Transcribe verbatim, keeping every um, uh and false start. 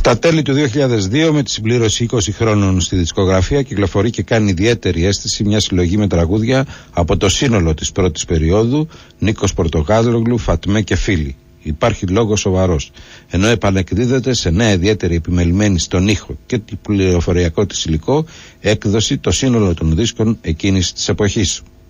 Στα τέλη του δύο χιλιάδες δύο, με τη συμπλήρωση είκοσι χρόνων στη δισκογραφία, κυκλοφορεί και κάνει ιδιαίτερη αίσθηση μια συλλογή με τραγούδια από το σύνολο της πρώτης περίοδου, Νίκος Πορτοκάλογλου, Φατμέ και φίλοι. Υπάρχει λόγος σοβαρός, ενώ επανεκδίδεται σε νέα ιδιαίτερη επιμελημένη στον ήχο και το πληροφοριακό της υλικό έκδοση το σύνολο των δίσκων εκείνης της εποχής.